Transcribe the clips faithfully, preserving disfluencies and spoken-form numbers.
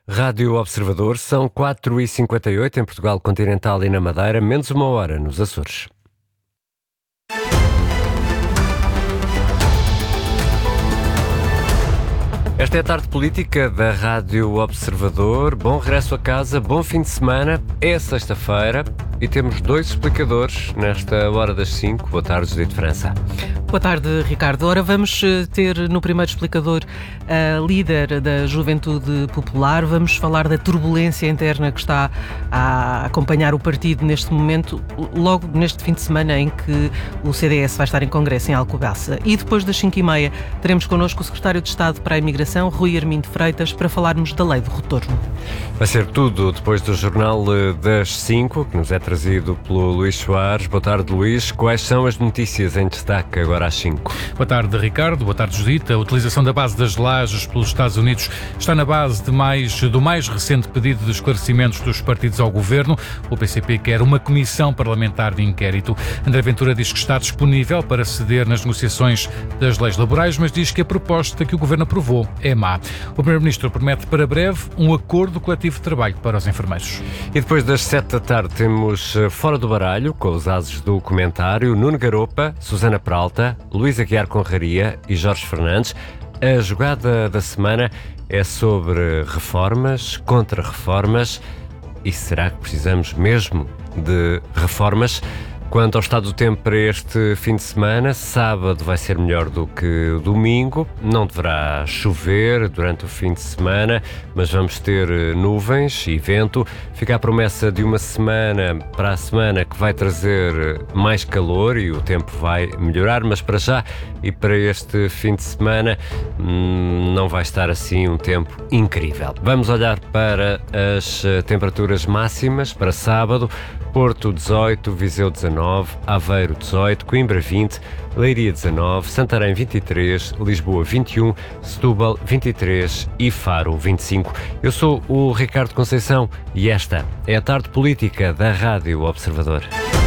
Rádio Observador, são quatro e cinquenta e oito em Portugal continental e na Madeira, menos uma hora nos Açores. Esta é a tarde política da Rádio Observador. Bom regresso a casa, bom fim de semana. É sexta-feira e temos dois explicadores nesta hora das cinco. Boa tarde, Judite França. Boa tarde, Ricardo. Ora, vamos ter no primeiro explicador a líder da Juventude Popular. Vamos falar da turbulência interna que está a acompanhar o partido neste momento, logo neste fim de semana em que o C D S vai estar em congresso em Alcobaça. E depois das cinco e meia teremos connosco o Secretário de Estado para a Imigração, Rui Armindo Freitas, para falarmos da Lei do Retorno. Vai ser tudo depois do Jornal das cinco, que nos é trazido pelo Luís Soares. Boa tarde, Luís. Quais são as notícias em destaque agora às cinco? Boa tarde, Ricardo. Boa tarde, Judite. A utilização da base das lajes pelos Estados Unidos está na base de mais, do mais recente pedido de esclarecimentos dos partidos ao governo. O P C P quer uma comissão parlamentar de inquérito. André Ventura diz que está disponível para ceder nas negociações das leis laborais, mas diz que a proposta que o governo aprovou é má. O Primeiro-Ministro promete para breve um acordo coletivo de trabalho para os enfermeiros. E depois das sete da tarde temos Fora do Baralho, com os ases do comentário, Nuno Garopa, Susana Peralta, Luís Aguiar Conraria e Jorge Fernandes. A jogada da semana é sobre reformas, contra-reformas, e será que precisamos mesmo de reformas? Quanto ao estado do tempo para este fim de semana, sábado vai ser melhor do que domingo, não deverá chover durante o fim de semana, mas vamos ter nuvens e vento. Fica a promessa de uma semana para a semana que vai trazer mais calor e o tempo vai melhorar, mas para já e para este fim de semana não vai estar assim um tempo incrível. Vamos olhar para as temperaturas máximas para sábado. Porto dezoito, Viseu dezanove, Aveiro dezoito, Coimbra vinte, Leiria dezanove, Santarém vinte e três, Lisboa vinte e um, Setúbal vinte e três e Faro vinte e cinco. Eu sou o Ricardo Conceição e esta é a tarde política da Rádio Observador.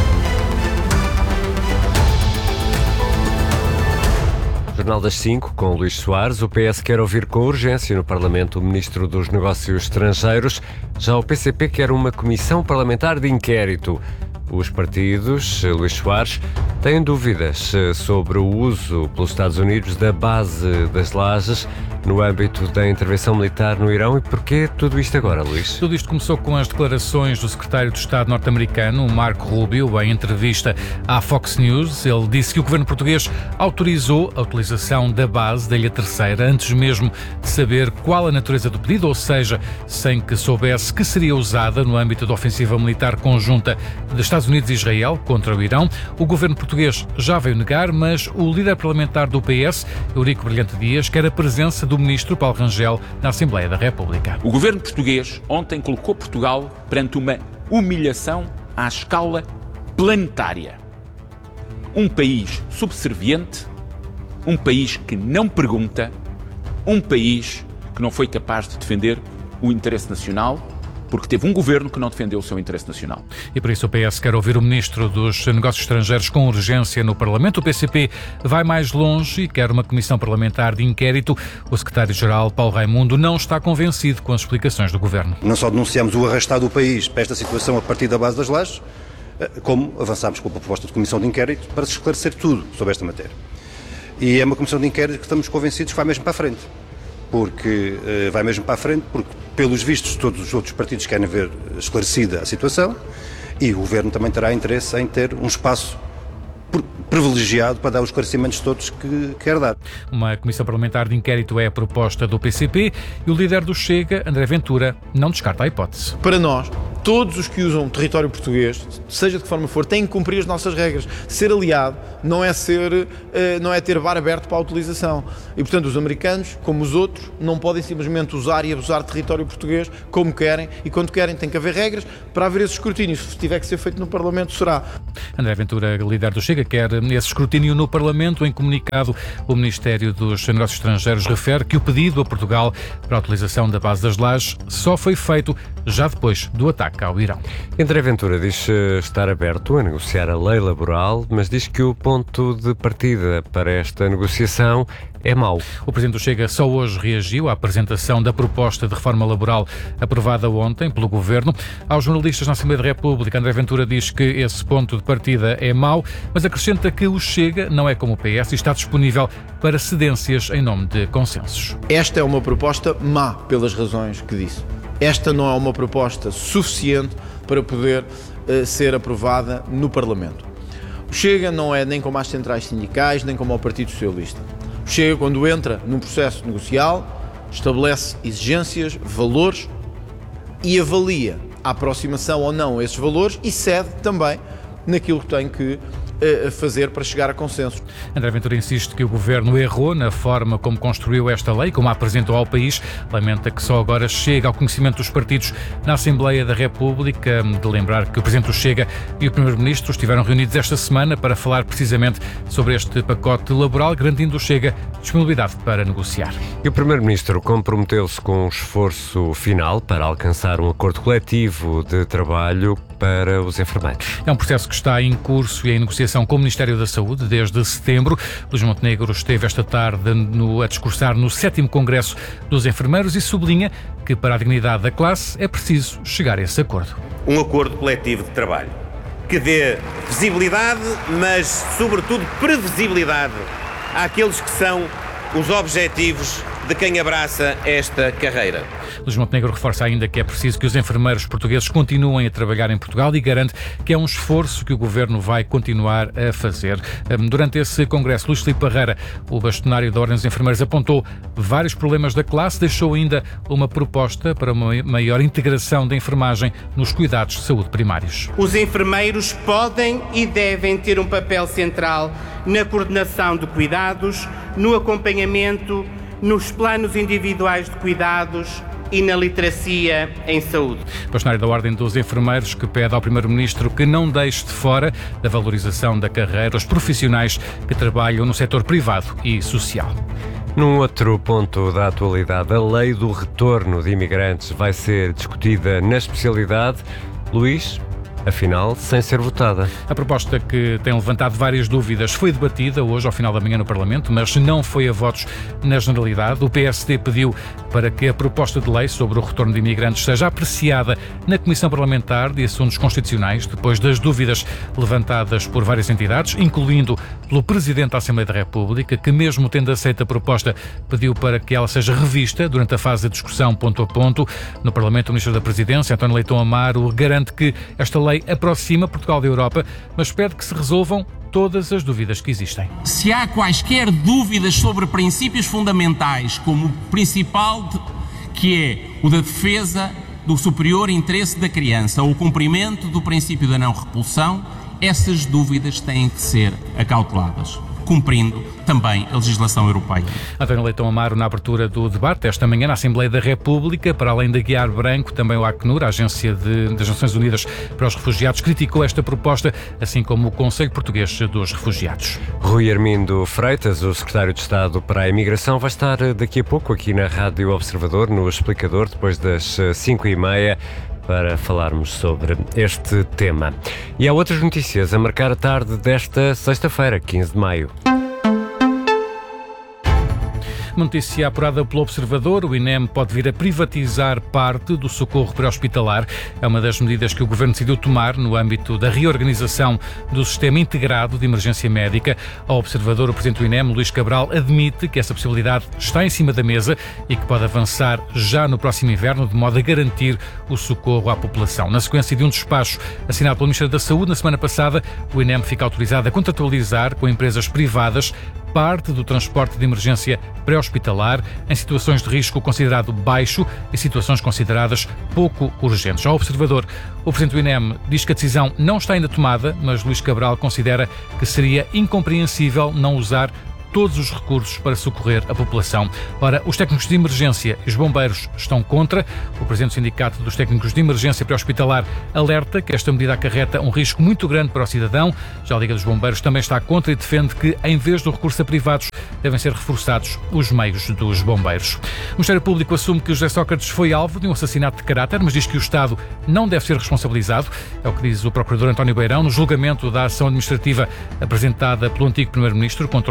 Jornal das cinco, com Luís Soares. O P S quer ouvir com urgência no Parlamento o Ministro dos Negócios Estrangeiros. Já o P C P quer uma comissão parlamentar de inquérito. Os partidos, Luís Soares, têm dúvidas sobre o uso pelos Estados Unidos da base das lajes no âmbito da intervenção militar no Irão. E porquê tudo isto agora, Luís? Tudo isto começou com as declarações do secretário de Estado norte-americano, Marco Rubio, em entrevista à Fox News. Ele disse que o governo português autorizou a utilização da base da Ilha Terceira antes mesmo de saber qual a natureza do pedido, ou seja, sem que soubesse que seria usada no âmbito da ofensiva militar conjunta dos Estados Unidos e Israel contra o Irão. O governo português já veio negar, mas o líder parlamentar do P S, Eurico Brilhante Dias, quer a presença do ministro Paulo Rangel na Assembleia da República. O governo português ontem colocou Portugal perante uma humilhação à escala planetária. Um país subserviente, um país que não pergunta, um país que não foi capaz de defender o interesse nacional, porque teve um governo que não defendeu o seu interesse nacional. E por isso o P S quer ouvir o Ministro dos Negócios Estrangeiros com urgência no Parlamento. O P C P vai mais longe e quer uma comissão parlamentar de inquérito. O secretário-geral, Paulo Raimundo, não está convencido com as explicações do governo. Não só denunciamos o arrastar do país para esta situação a partir da base das lajes, como avançámos com a proposta de comissão de inquérito para se esclarecer tudo sobre esta matéria. E é uma comissão de inquérito que estamos convencidos que vai mesmo para a frente. Porque uh, vai mesmo para a frente, porque pelos vistos todos os outros partidos querem ver esclarecida a situação e o governo também terá interesse em ter um espaço privilegiado para dar os esclarecimentos todos que quer dar. Uma comissão parlamentar de inquérito é a proposta do P C P e o líder do Chega, André Ventura, não descarta a hipótese. Para nós, todos os que usam território português, seja de que forma for, têm que cumprir as nossas regras. Ser aliado não é, ser, não é ter bar aberto para a utilização. E, portanto, os americanos, como os outros, não podem simplesmente usar e abusar de território português como querem, e quando querem tem que haver regras para haver esse escrutínio. Se tiver que ser feito no Parlamento, será. André Ventura, líder do Chega, quer esse escrutínio no Parlamento. Em comunicado, o Ministério dos Negócios Estrangeiros refere que o pedido a Portugal para a utilização da base das lajes só foi feito já depois do ataque ao Irão. André Ventura diz estar aberto a negociar a lei laboral, mas diz que o ponto de partida para esta negociação é mau. O Presidente do Chega só hoje reagiu à apresentação da proposta de reforma laboral aprovada ontem pelo Governo. Aos jornalistas na Assembleia da República, André Ventura diz que esse ponto de partida é mau, mas acrescenta que o Chega não é como o P S e está disponível para cedências em nome de consensos. Esta é uma proposta má, pelas razões que disse. Esta não é uma proposta suficiente para poder uh, ser aprovada no Parlamento. O Chega não é nem como as centrais sindicais, nem como o Partido Socialista. O Chega, quando entra num processo negocial, estabelece exigências, valores e avalia a aproximação ou não a esses valores e cede também naquilo que tem que a fazer para chegar a consenso. André Ventura insiste que o Governo errou na forma como construiu esta lei, como a apresentou ao país. Lamenta que só agora chega ao conhecimento dos partidos na Assembleia da República. De lembrar que o Presidente do Chega e o Primeiro-Ministro estiveram reunidos esta semana para falar precisamente sobre este pacote laboral, garantindo o Chega disponibilidade para negociar. E o Primeiro-Ministro comprometeu-se com um esforço final para alcançar um acordo coletivo de trabalho para os enfermeiros. É um processo que está em curso e em negociação com o Ministério da Saúde desde setembro. Luís Montenegro esteve esta tarde no, a discursar no sétimo Congresso dos Enfermeiros e sublinha que para a dignidade da classe é preciso chegar a esse acordo. Um acordo coletivo de trabalho que dê visibilidade, mas sobretudo previsibilidade àqueles que são os objetivos de quem abraça esta carreira. Luís Montenegro reforça ainda que é preciso que os enfermeiros portugueses continuem a trabalhar em Portugal e garante que é um esforço que o Governo vai continuar a fazer. Durante esse congresso, Luís Filipe Parreira, o bastonário da Ordem dos Enfermeiros, apontou vários problemas da classe, deixou ainda uma proposta para uma maior integração da enfermagem nos cuidados de saúde primários. Os enfermeiros podem e devem ter um papel central na coordenação de cuidados, no acompanhamento, nos planos individuais de cuidados e na literacia em saúde. Bastonário da Ordem dos Enfermeiros que pede ao Primeiro-Ministro que não deixe de fora da valorização da carreira os profissionais que trabalham no setor privado e social. Num outro ponto da atualidade, a lei do retorno de imigrantes vai ser discutida na especialidade. Luís, afinal, sem ser votada. A proposta, que tem levantado várias dúvidas, foi debatida hoje ao final da manhã no Parlamento, mas não foi a votos na generalidade. O P S D pediu para que a proposta de lei sobre o retorno de imigrantes seja apreciada na Comissão Parlamentar de Assuntos Constitucionais, depois das dúvidas levantadas por várias entidades, incluindo pelo Presidente da Assembleia da República, que mesmo tendo aceito a proposta, pediu para que ela seja revista durante a fase de discussão ponto a ponto. No Parlamento, o Ministro da Presidência, António Leitão Amaro, garante que esta lei aproxima Portugal da Europa, mas pede que se resolvam todas as dúvidas que existem. Se há quaisquer dúvidas sobre princípios fundamentais, como o principal, de, que é o da defesa do superior interesse da criança ou o cumprimento do princípio da não repulsão, essas dúvidas têm que ser acauteladas, cumprindo também a legislação europeia. António Leitão Amaro, na abertura do debate esta manhã na Assembleia da República, para além da Guiar Branco, também o Acnur, a Agência de, das Nações Unidas para os Refugiados, criticou esta proposta, assim como o Conselho Português dos Refugiados. Rui Armindo Freitas, o Secretário de Estado para a Imigração, vai estar daqui a pouco aqui na Rádio Observador, no Explicador, depois das cinco e meia, para falarmos sobre este tema. E há outras notícias a marcar a tarde desta sexta-feira, quinze de maio. Uma notícia apurada pelo Observador: o INEM pode vir a privatizar parte do socorro pré-hospitalar. É uma das medidas que o Governo decidiu tomar no âmbito da reorganização do Sistema Integrado de Emergência Médica. Ao Observador, o Presidente do INEM, Luís Cabral, admite que essa possibilidade está em cima da mesa e que pode avançar já no próximo inverno, de modo a garantir o socorro à população. Na sequência de um despacho assinado pelo Ministério da Saúde na semana passada, o INEM fica autorizado a contratualizar com empresas privadas parte do transporte de emergência pré-hospitalar em situações de risco considerado baixo e situações consideradas pouco urgentes. Ao Observador, o Presidente do INEM diz que a decisão não está ainda tomada, mas Luís Cabral considera que seria incompreensível não usar todos os recursos para socorrer a população. Ora, os técnicos de emergência e os bombeiros estão contra. O Presidente do Sindicato dos Técnicos de Emergência Pré-Hospitalar alerta que esta medida acarreta um risco muito grande para o cidadão. Já a Liga dos Bombeiros também está contra e defende que, em vez do recurso a privados, devem ser reforçados os meios dos bombeiros. O Ministério Público assume que José Sócrates foi alvo de um assassinato de caráter, mas diz que o Estado não deve ser responsabilizado. É o que diz o Procurador António Beirão no julgamento da ação administrativa apresentada pelo antigo Primeiro-Ministro contra o Estado.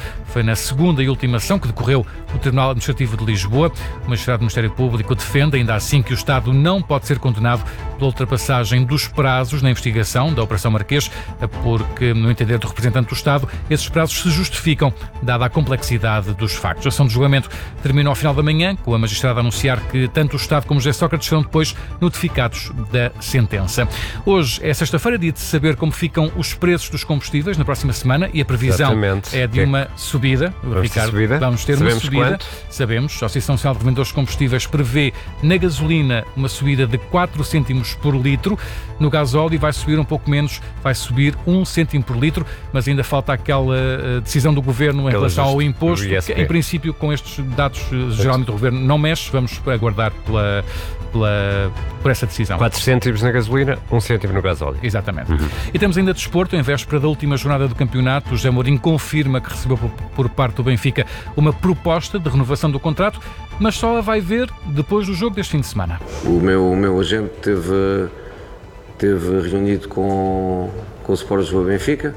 Foi na segunda e última ação que decorreu no Tribunal Administrativo de Lisboa. O magistrado do Ministério Público defende, ainda assim, que o Estado não pode ser condenado pela ultrapassagem dos prazos na investigação da Operação Marquês, porque, no entender do representante do Estado, esses prazos se justificam, dada a complexidade dos factos. A ação de julgamento termina ao final da manhã, com a magistrada a anunciar que tanto o Estado como José Sócrates serão depois notificados da sentença. Hoje é sexta-feira, dia de saber como ficam os preços dos combustíveis na próxima semana, e a previsão Exatamente. é de uma subida. Vamos Ricardo, ter subida? vamos ter Sabemos uma subida. quanto? Sabemos. A Associação Nacional de Revendedores de Combustíveis prevê na gasolina uma subida de quatro cêntimos por litro. No gasóleo vai subir um pouco menos, vai subir um cêntimo por litro, mas ainda falta aquela uh, decisão do Governo em Aquela relação ao just- imposto, do I S P. que, em princípio, com estes dados, uh, geralmente o Governo não mexe. Vamos aguardar pela, pela, por essa decisão. quatro cêntimos na gasolina, um cêntimo no gasóleo. Exatamente. Uhum. E temos ainda desporto. Em véspera da última jornada do campeonato, o José Mourinho confirma que recebeu por, por parte do Benfica uma proposta de renovação do contrato, mas só a vai ver depois do jogo deste fim de semana. O meu, o meu agente teve, teve reunido com, com o Sport Lisboa Benfica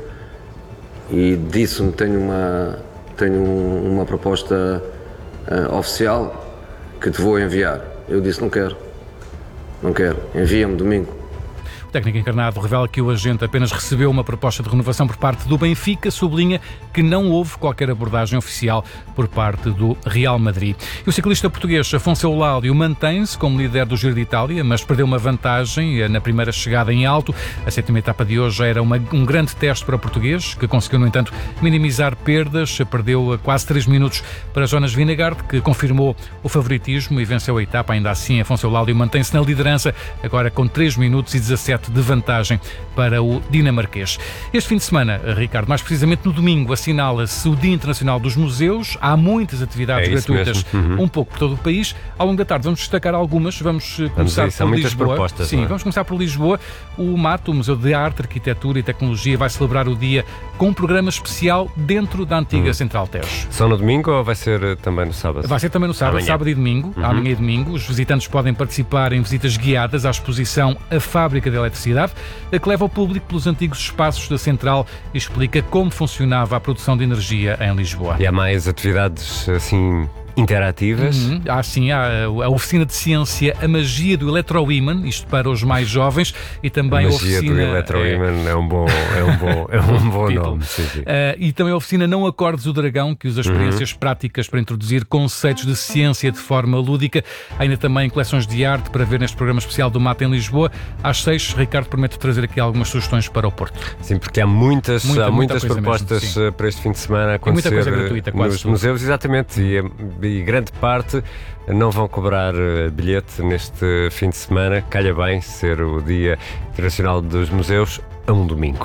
e disse-me que tenho uma, tenho uma proposta uh, oficial que te vou enviar. Eu disse: não quero, não quero, envia-me domingo. O técnico encarnado revela que o agente apenas recebeu uma proposta de renovação por parte do Benfica, sublinha que não houve qualquer abordagem oficial por parte do Real Madrid. E o ciclista português Afonso Eulálio mantém-se como líder do Giro de Itália, mas perdeu uma vantagem na primeira chegada em alto. A sétima etapa de hoje era uma, um grande teste para o português, que conseguiu, no entanto, minimizar perdas. Perdeu quase três minutos para Jonas Vingegaard, que confirmou o favoritismo e venceu a etapa. Ainda assim, Afonso Eulálio mantém-se na liderança, agora com três minutos e dezassete de vantagem para o dinamarquês. Este fim de semana, Ricardo, mais precisamente no domingo, assinala-se o Dia Internacional dos Museus. Há muitas atividades É isso gratuitas, mesmo. Uhum. um pouco por todo o país. Ao longo da tarde vamos destacar algumas. Vamos Vamos começar a isso. Há por muitas Lisboa. propostas, Sim, não é? vamos começar por Lisboa. O MAT, o Museu de Arte, Arquitetura e Tecnologia, vai celebrar o dia com um programa especial dentro da antiga Uhum. Central Tejo. Só no domingo ou vai ser eh, também no sábado? Vai ser também no sábado, Amanhã. sábado e domingo, Uhum. amanhã e domingo. Os visitantes podem participar em visitas guiadas à exposição A Fábrica de Eletricidade, que leva o público pelos antigos espaços da Central e explica como funcionava a produção de energia em Lisboa. E há mais atividades assim interativas? Uhum. Há sim, há a oficina de ciência A Magia do Eletroímã, isto para os mais jovens, e também a a magia oficina do Eletroímã é, é um bom, é um bom, é um bom título. nome. Sim, sim. Uh, e também a oficina Não Acordes o Dragão, que usa experiências Uhum. práticas para introduzir conceitos de ciência de forma lúdica. Há ainda também coleções de arte para ver neste programa especial do MAT em Lisboa. Às seis, Ricardo promete trazer aqui algumas sugestões para o Porto. Sim, porque há muitas, Muita, há muita muitas coisa propostas mesmo, sim. eh, para este fim de semana a E muita acontecer coisa gratuita, quase nos tudo. museus, exatamente, e, e grande parte não vão cobrar eh, bilhete neste fim de semana. Calha bem ser o Dia Internacional dos Museus a um domingo.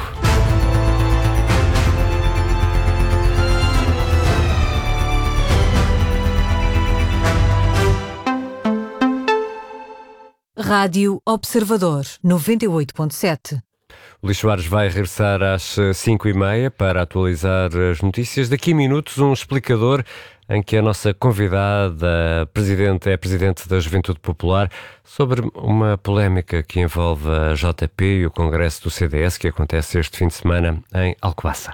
Rádio Observador, noventa e oito ponto sete. O Luís Soares vai regressar às cinco e meia para atualizar as notícias. Daqui a minutos, um explicador em que a nossa convidada presidente, é presidente da Juventude Popular, sobre uma polémica que envolve a J P e o Congresso do C D S, que acontece este fim de semana em Alcobaça.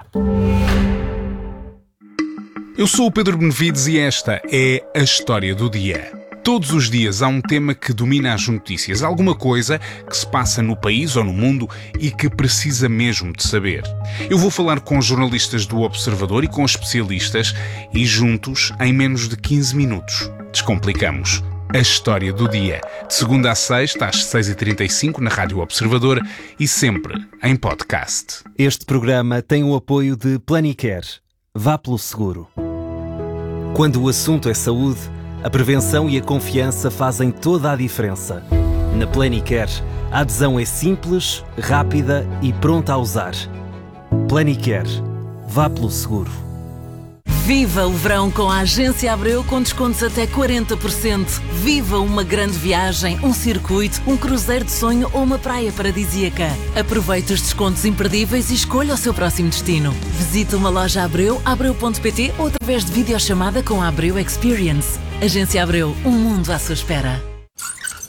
Eu sou o Pedro Benevides e esta é a História do Dia. Todos os dias há um tema que domina as notícias, alguma coisa que se passa no país ou no mundo e que precisa mesmo de saber. Eu vou falar com jornalistas do Observador e com especialistas e juntos, em menos de quinze minutos, descomplicamos a História do Dia. De segunda a sexta, às seis e trinta e cinco, na Rádio Observador e sempre em podcast. Este programa tem o apoio de Planicare. Vá pelo seguro. Quando o assunto é saúde, a prevenção e a confiança fazem toda a diferença. Na Planicare, a adesão é simples, rápida e pronta a usar. Planicare. Vá pelo seguro. Viva o verão com a Agência Abreu com descontos até quarenta por cento. Viva uma grande viagem, um circuito, um cruzeiro de sonho ou uma praia paradisíaca. Aproveite os descontos imperdíveis e escolha o seu próximo destino. Visite uma loja Abreu, abreu ponto pt ou através de videochamada com a Abreu Experience. Agência Abreu, um mundo à sua espera.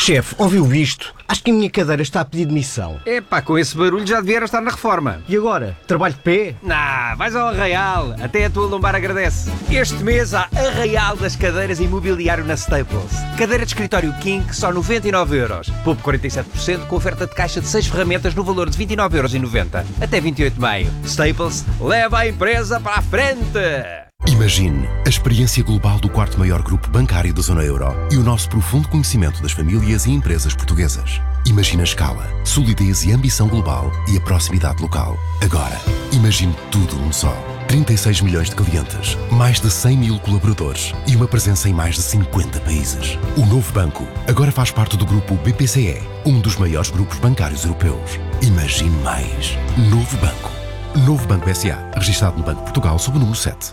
Chefe, ouviu isto? Acho que a minha cadeira está a pedir demissão. Epá, com esse barulho já devia estar na reforma. E agora? Trabalho de pé? Nah, vais ao Arraial. Até a tua lombar agradece. Este mês há Arraial das cadeiras e mobiliário na Staples. Cadeira de escritório King, só noventa e nove euros. Poupe quarenta e sete por cento com oferta de caixa de seis ferramentas no valor de vinte e nove euros e noventa. Até vinte e oito de maio. Staples, leva a empresa para a frente! Imagine a experiência global do quarto maior grupo bancário da zona euro e o nosso profundo conhecimento das famílias e empresas portuguesas. Imagine a escala, solidez e ambição global e a proximidade local. Agora, imagine tudo num só. trinta e seis milhões de clientes, mais de cem mil colaboradores e uma presença em mais de cinquenta países. O novo banco agora faz parte do grupo B P C E, um dos maiores grupos bancários europeus. Imagine mais. Novo banco. Novo Banco S A, registado no Banco de Portugal sob o número sete.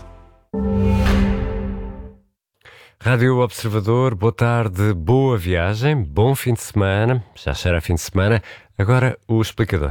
Rádio Observador, boa tarde, boa viagem, bom fim de semana, já cheira a fim de semana, agora o explicador.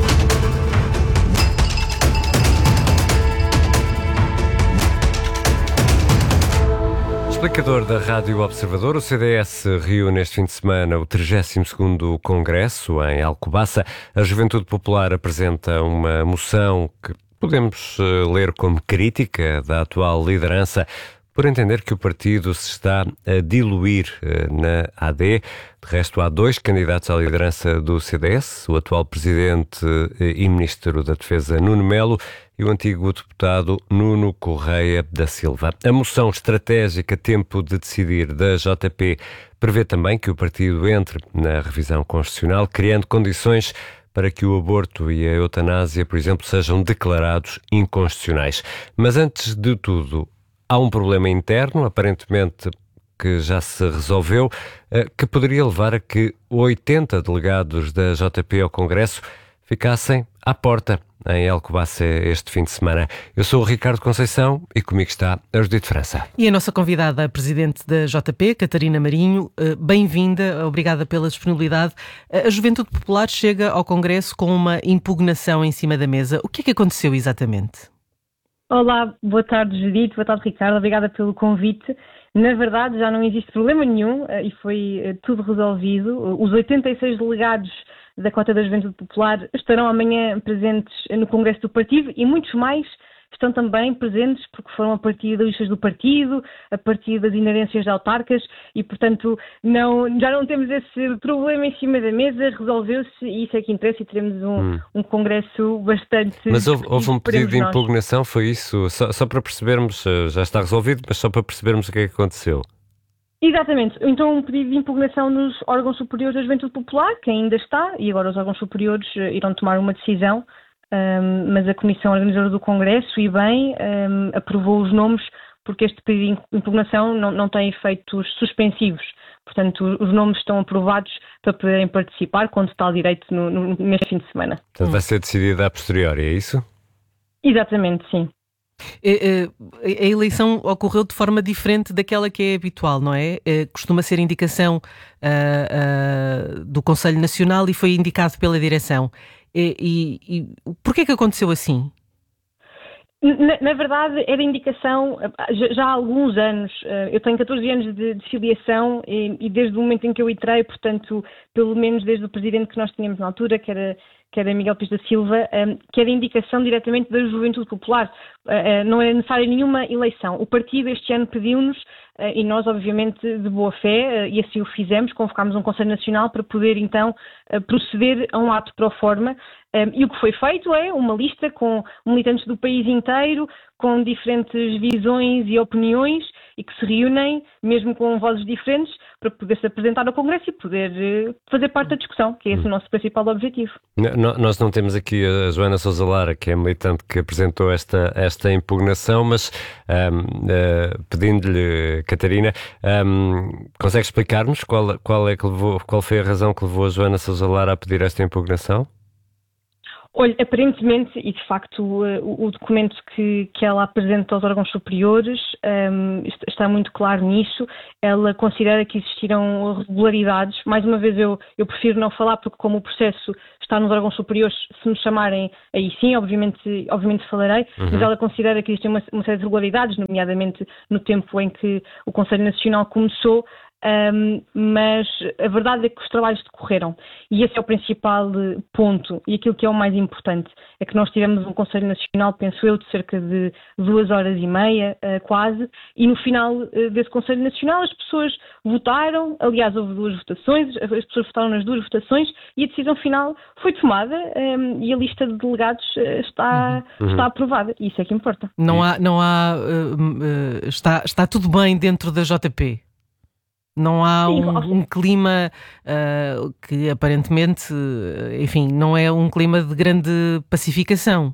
Explicador da Rádio Observador, o C D S reúne este fim de semana o trigésimo segundo Congresso em Alcobaça. A Juventude Popular apresenta uma moção que podemos ler como crítica da atual liderança, por entender que o partido se está a diluir na A D. De resto, há dois candidatos à liderança do C D S, o atual presidente e ministro da Defesa, Nuno Melo, e o antigo deputado Nuno Correia da Silva. A moção estratégica Tempo de Decidir da J P prevê também que o partido entre na revisão constitucional, criando condições para que o aborto e a eutanásia, por exemplo, sejam declarados inconstitucionais. Mas antes de tudo, há um problema interno, aparentemente que já se resolveu, que poderia levar a que oitenta delegados da J P ao Congresso ficassem à porta em Alcobaça este fim de semana. Eu sou o Ricardo Conceição e comigo está a Judite França. E a nossa convidada, a presidente da J P, Catarina Marinho, bem-vinda, obrigada pela disponibilidade. A Juventude Popular chega ao Congresso com uma impugnação em cima da mesa. O que é que aconteceu exatamente? Olá, boa tarde Judite, boa tarde Ricardo, obrigada pelo convite. Na verdade já não existe problema nenhum e foi tudo resolvido. Os oitenta e seis delegados da cota da Juventude Popular estarão amanhã presentes no Congresso do Partido e muitos mais estão também presentes porque foram a partir das listas do partido, a partir das inerências de autarcas e, portanto, não, já não temos esse problema em cima da mesa, resolveu-se e isso é que interessa e teremos um, hum. um congresso bastante... Mas houve, houve um pedido de impugnação, nós. Foi isso? Só, só para percebermos, já está resolvido, mas só para percebermos o que é que aconteceu. Exatamente. Então um pedido de impugnação nos órgãos superiores da Juventude Popular, que ainda está, e agora os órgãos superiores irão tomar uma decisão, um, mas a Comissão Organizadora do Congresso, e bem, um, aprovou os nomes porque este pedido de impugnação não, não tem efeitos suspensivos. Portanto, os nomes estão aprovados para poderem participar com total direito no, no, neste fim de semana. Portanto, vai ser decidido a posteriori, é isso? Exatamente, sim. A eleição ocorreu de forma diferente daquela que é habitual, não é? Costuma ser indicação uh, uh, do Conselho Nacional e foi indicado pela direção. E, e, e porquê que aconteceu assim? Na, na verdade, era indicação já, já há alguns anos. Eu tenho catorze anos de, de filiação e, e desde o momento em que eu entrei, portanto, pelo menos desde o presidente que nós tínhamos na altura, que era, que era Miguel Pires da Silva, um, que era indicação diretamente da Juventude Popular. Uh, não era necessária nenhuma eleição. O partido este ano pediu-nos, uh, e nós, obviamente, de boa fé, uh, e assim o fizemos, convocámos um Conselho Nacional para poder, então, uh, proceder a um ato pro forma. Um, e o que foi feito é uma lista com militantes do país inteiro, com diferentes visões e opiniões, e que se reúnem, mesmo com vozes diferentes, para poder se apresentar ao Congresso e poder uh, fazer parte da discussão, que é esse o nosso principal objetivo. Não, nós não temos aqui a Joana Sousa Lara, que é militante que apresentou esta, esta impugnação, mas um, uh, pedindo-lhe, Catarina, um, consegue explicar-nos qual, qual, é que levou, qual foi a razão que levou a Joana Sousa Lara a pedir esta impugnação? Olha, aparentemente, e de facto o, o documento que, que ela apresenta aos órgãos superiores um, está muito claro nisso. Ela considera que existiram irregularidades. Mais uma vez eu, eu prefiro não falar porque como o processo está nos órgãos superiores, se me chamarem aí sim, obviamente, obviamente falarei, uhum. mas ela considera que existem uma, uma série de irregularidades, nomeadamente no tempo em que o Conselho Nacional começou, um, mas a verdade é que os trabalhos decorreram e esse é o principal ponto e aquilo que é o mais importante é que nós tivemos um Conselho Nacional, penso eu, de cerca de duas horas e meia, uh, quase, e no final uh, desse Conselho Nacional as pessoas votaram, aliás houve duas votações, as pessoas votaram nas duas votações e a decisão final foi tomada um, e a lista de delegados uh, está, uhum. está aprovada e isso é que importa. Não há, não há uh, uh, está, está tudo bem dentro da J P? Não há Sim, um, um clima uh, que aparentemente, enfim, não é um clima de grande pacificação.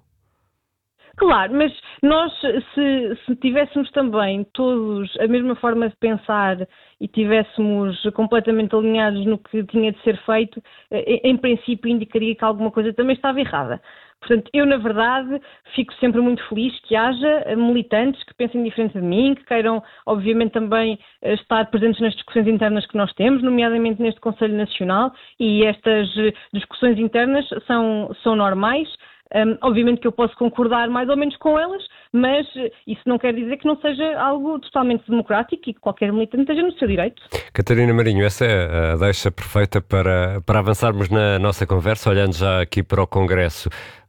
Claro, mas nós, se, se tivéssemos também todos a mesma forma de pensar e tivéssemos completamente alinhados no que tinha de ser feito, em princípio indicaria que alguma coisa também estava errada. Portanto, eu, na verdade, fico sempre muito feliz que haja militantes que pensem diferente de mim, que queiram, obviamente, também estar presentes nas discussões internas que nós temos, nomeadamente neste Conselho Nacional, e estas discussões internas são, são normais. Um, obviamente que eu posso concordar mais ou menos com elas, mas isso não quer dizer que não seja algo totalmente democrático e que qualquer militante esteja no seu direito. Catarina Marinho, essa é a deixa perfeita para, para avançarmos na nossa conversa, olhando já aqui para o Congresso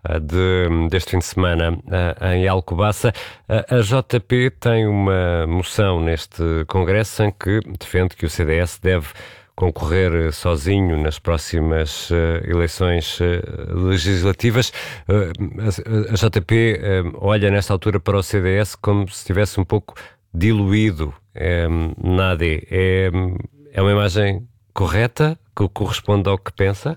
de, deste fim de semana em Alcobaça. A J P tem uma moção neste Congresso em que defende que o C D S deve concorrer sozinho nas próximas uh, eleições uh, legislativas. Uh, a, a J P uh, olha nesta altura para o C D S como se estivesse um pouco diluído um, na A D. É, é uma imagem correta, que corresponde ao que pensa?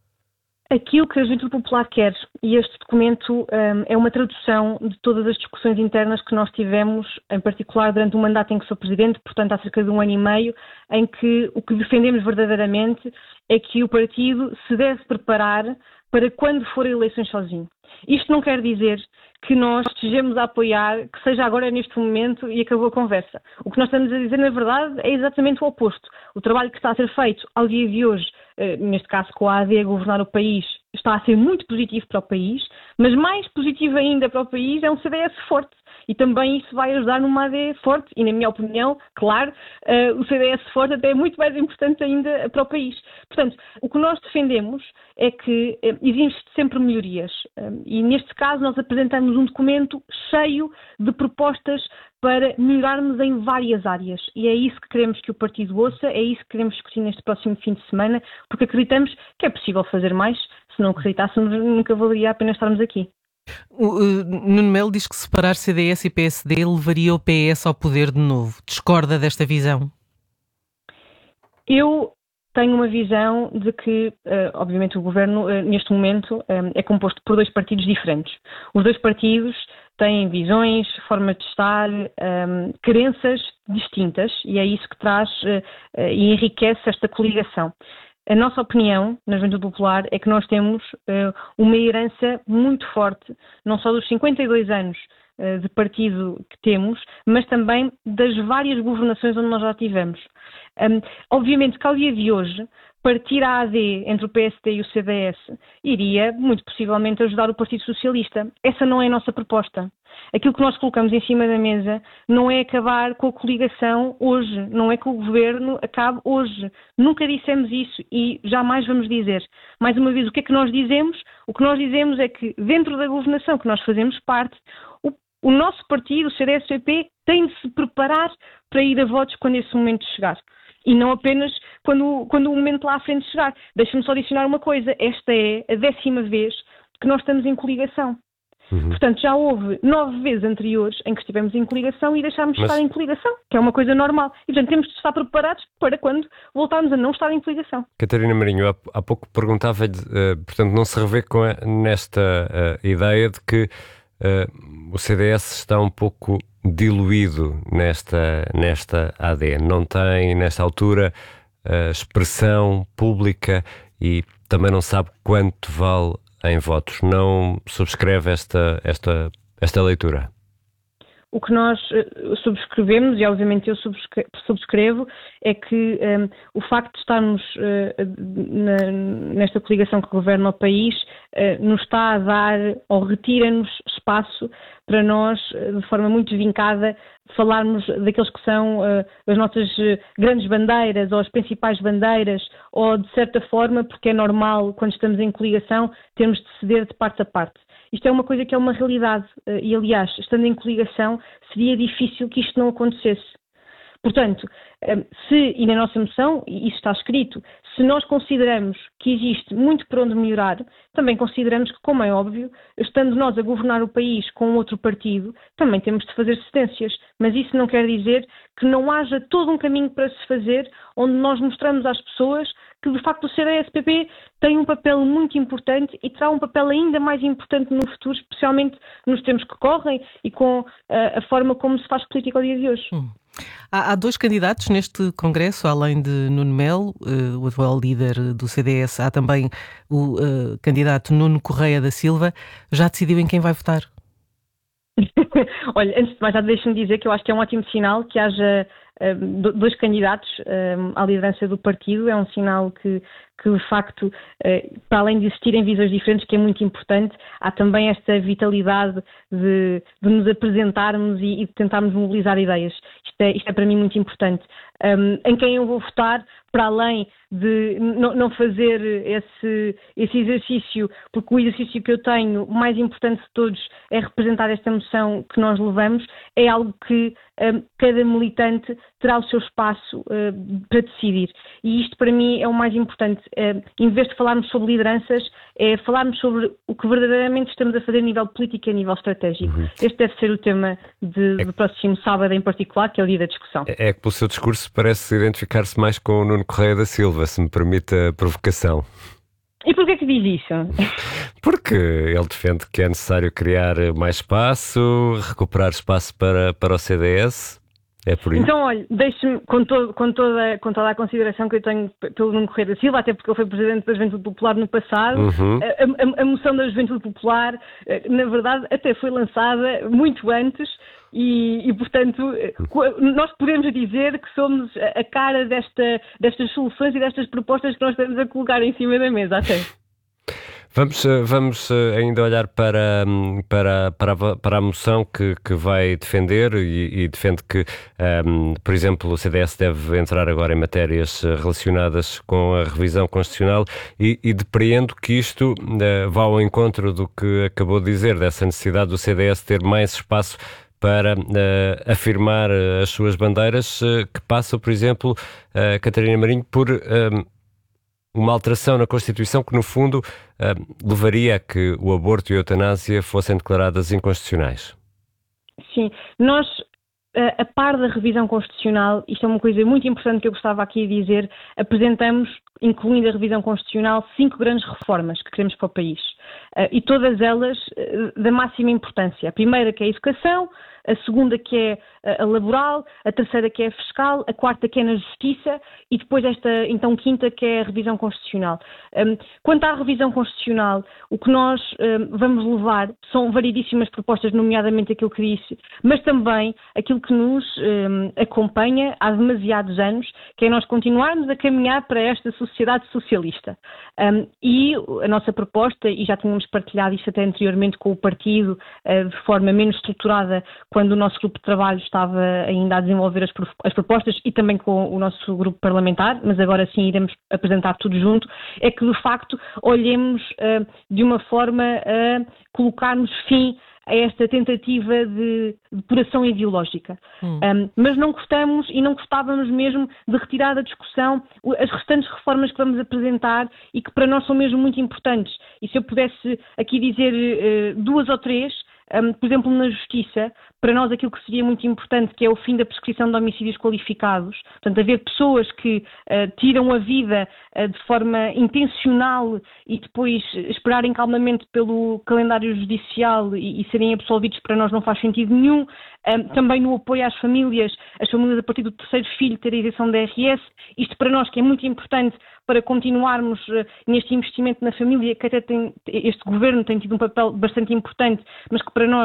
Aquilo que a Juventude Popular quer, e este documento um, é uma tradução de todas as discussões internas que nós tivemos, em particular durante o mandato em que sou Presidente, portanto há cerca de um ano e meio, em que o que defendemos verdadeiramente é que o partido se deve preparar para quando for a eleições sozinho. Isto não quer dizer que nós estejamos a apoiar, que seja agora neste momento e acabou a conversa. O que nós estamos a dizer, na verdade, é exatamente o oposto. O trabalho que está a ser feito ao dia de hoje, neste caso com a A D a governar o país, está a ser muito positivo para o país, mas mais positivo ainda para o país é um C D S forte. E também isso vai ajudar numa A D forte e, na minha opinião, claro, uh, o C D S forte até é muito mais importante ainda para o país. Portanto, o que nós defendemos é que uh, existe sempre melhorias uh, e, neste caso, nós apresentamos um documento cheio de propostas para melhorarmos em várias áreas. E é isso que queremos que o partido ouça, é isso que queremos discutir neste próximo fim de semana, porque acreditamos que é possível fazer mais. Se não acreditássemos, nunca valeria a pena estarmos aqui. O uh, Nuno Melo diz que separar C D S e P S D levaria o P S ao poder de novo. Discorda desta visão? Eu tenho uma visão de que, uh, obviamente, o governo, uh, neste momento, um, é composto por dois partidos diferentes. Os dois partidos têm visões, formas de estar, um, crenças distintas, e é isso que traz uh, uh, e enriquece esta coligação. A nossa opinião, na Juventude Popular, é que nós temos uh, uma herança muito forte, não só dos cinquenta e dois anos uh, de partido que temos, mas também das várias governações onde nós já tivemos. Um, obviamente que ao dia de hoje, partir a A D entre o P S D e o C D S iria, muito possivelmente, ajudar o Partido Socialista. Essa não é a nossa proposta. Aquilo que nós colocamos em cima da mesa não é acabar com a coligação hoje, não é que o governo acabe hoje. Nunca dissemos isso e jamais vamos dizer. Mais uma vez, o que é que nós dizemos? O que nós dizemos é que dentro da governação que nós fazemos parte, o, o nosso partido, o C D S C P, tem de se preparar para ir a votos quando esse momento chegar. E não apenas quando, quando o momento lá à frente chegar. Deixa-me só adicionar uma coisa. Esta é a décima vez que nós estamos em coligação. Uhum. Portanto, já houve nove vezes anteriores em que estivemos em coligação e deixámos de Mas... estar em coligação, que é uma coisa normal. E, portanto, temos de estar preparados para quando voltarmos a não estar em coligação. Catarina Marinho, há, há pouco perguntava-lhe, uh, portanto, não se revê com a, nesta uh, ideia de que uh, o C D S está um pouco diluído nesta, nesta A D. Não tem, nesta altura, uh, expressão pública e também não sabe quanto vale em votos. Não subscreve esta, esta, esta leitura? o que nós uh, subscrevemos, e obviamente eu subscrevo, é que um, o facto de estarmos uh, na, nesta coligação que governa o país uh, nos está a dar, ou retira-nos espaço para nós, de forma muito vincada, falarmos daqueles que são uh, as nossas uh, grandes bandeiras ou as principais bandeiras, ou de certa forma, porque é normal, quando estamos em coligação, termos de ceder de parte a parte. Isto é uma coisa que é uma realidade uh, e, aliás, estando em coligação, seria difícil que isto não acontecesse. Portanto, se, e na nossa moção, e isso está escrito, se nós consideramos que existe muito por onde melhorar, também consideramos que, como é óbvio, estando nós a governar o país com outro partido, também temos de fazer cedências. Mas isso não quer dizer que não haja todo um caminho para se fazer, onde nós mostramos às pessoas que, de facto, o C D S P P tem um papel muito importante e terá um papel ainda mais importante no futuro, especialmente nos tempos que correm e com uh, a forma como se faz política ao dia de hoje. Hum. Há, há dois candidatos neste Congresso, além de Nuno Melo, uh, o atual líder do C D S, há também o uh, candidato Nuno Correia da Silva. Já decidiu em quem vai votar? Olha, antes de mais, já deixe-me dizer que eu acho que é um ótimo sinal que haja um, dois candidatos um, à liderança do partido. É um sinal que, que de facto, uh, para além de existirem visões diferentes, que é muito importante, há também esta vitalidade de, de nos apresentarmos e, e de tentarmos mobilizar ideias. Isto é, isto é para mim muito importante. Um, em quem eu vou votar, para além de não, não fazer esse, esse exercício, porque o exercício que eu tenho, o mais importante de todos, é representar esta moção que nós levamos, é algo que um, cada militante terá o seu espaço uh, para decidir. E isto, para mim, é o mais importante. Uh, em vez de falarmos sobre lideranças, é falarmos sobre o que verdadeiramente estamos a fazer a nível político e a nível estratégico. Uhum. Este deve ser o tema de, é do próximo sábado em particular, que é o dia da discussão. É, é que pelo seu discurso parece identificar-se mais com o Nuno Correia da Silva, se me permite a provocação. E porquê que diz isso? Porque ele defende que é necessário criar mais espaço, recuperar espaço para, para o C D S. É por isso. Então, olha, deixe-me, com, todo, com, toda, com toda a consideração que eu tenho pelo Nuno Correia da Silva, até porque ele foi presidente da Juventude Popular no passado, uhum. a, a, a moção da Juventude Popular, na verdade, até foi lançada muito antes e, e, portanto, nós podemos dizer que somos a cara desta, destas soluções e destas propostas que nós estamos a colocar em cima da mesa, até. Vamos, vamos ainda olhar para, para, para, a, para a moção que, que vai defender e, e defende que, um, por exemplo, o C D S deve entrar agora em matérias relacionadas com a revisão constitucional e, e depreendo que isto uh, vá ao encontro do que acabou de dizer, dessa necessidade do C D S ter mais espaço para uh, afirmar as suas bandeiras, uh, que passa, por exemplo, uh, Catarina Marinho, por... Um, uma alteração na Constituição que, no fundo, uh, levaria a que o aborto e a eutanásia fossem declaradas inconstitucionais. Sim, nós, a par da revisão constitucional, isto é uma coisa muito importante que eu gostava aqui de dizer, apresentamos, incluindo a revisão constitucional, cinco grandes reformas que queremos para o país. Uh, e todas elas uh, da máxima importância. A primeira que é a educação, a segunda que é a laboral, a terceira que é a fiscal, a quarta que é na justiça e depois esta, então, quinta que é a revisão constitucional. Um, quanto à revisão constitucional, o que nós um, vamos levar são variedíssimas propostas, nomeadamente aquilo que disse, mas também aquilo que nos um, acompanha há demasiados anos, que é nós continuarmos a caminhar para esta sociedade socialista. Um, e a nossa proposta, e já tínhamos partilhado isto até anteriormente com o partido, uh, de forma menos estruturada, quando o nosso grupo de trabalho estava ainda a desenvolver as, as propostas e também com o nosso grupo parlamentar, mas agora sim iremos apresentar tudo junto, é que de facto olhemos uh, de uma forma a colocarmos fim a esta tentativa de depuração ideológica. Hum. Um, mas não gostamos e não gostávamos mesmo de retirar da discussão as restantes reformas que vamos apresentar e que para nós são mesmo muito importantes. E se eu pudesse aqui dizer uh, duas ou três, Um, por exemplo, na justiça, para nós aquilo que seria muito importante, que é o fim da prescrição de homicídios qualificados, portanto, haver pessoas que uh, tiram a vida uh, de forma intencional e depois esperarem calmamente pelo calendário judicial e, e serem absolvidos, para nós não faz sentido nenhum. Um, também no apoio às famílias, as famílias a partir do terceiro filho terem a isenção da I R S, isto para nós que é muito importante para continuarmos uh, neste investimento na família, que até tem, este governo tem tido um papel bastante importante, mas que para nós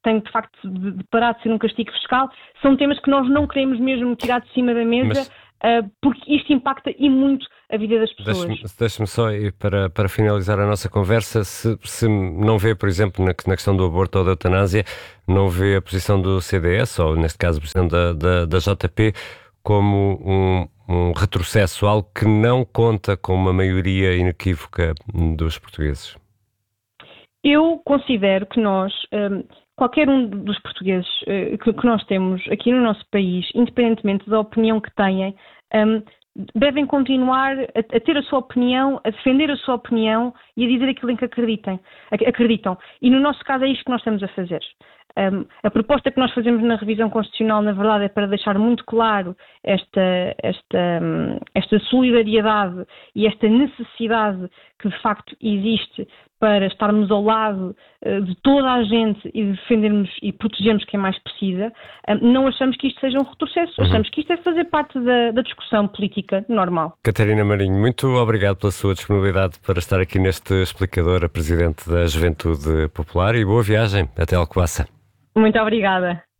tem de facto de, de parar de ser um castigo fiscal, são temas que nós não queremos mesmo tirar de cima da mesa, Mas... uh, porque isto impacta e muito a vida das pessoas. Deixe-me, deixe-me só, para, para finalizar a nossa conversa, se, se não vê, por exemplo, na, na questão do aborto ou da eutanásia, não vê a posição do C D S, ou neste caso a posição da, da, da J P, como um, um retrocesso, algo que não conta com uma maioria inequívoca dos portugueses? Eu considero que nós, qualquer um dos portugueses que nós temos aqui no nosso país, independentemente da opinião que tenham, devem continuar a ter a sua opinião, a defender a sua opinião e a dizer aquilo em que acreditem, acreditam. E no nosso caso é isto que nós estamos a fazer. Um, a proposta que nós fazemos na revisão constitucional, na verdade, é para deixar muito claro esta, esta, esta solidariedade e esta necessidade que de facto existe para estarmos ao lado uh, de toda a gente e defendermos e protegermos quem mais precisa. Um, não achamos que isto seja um retrocesso, uhum. achamos que isto é fazer parte da, da discussão política normal. Catarina Marinho, muito obrigado pela sua disponibilidade para estar aqui neste explicador, a Presidente da Juventude Popular, e boa viagem até Alcobaça. Muito obrigada.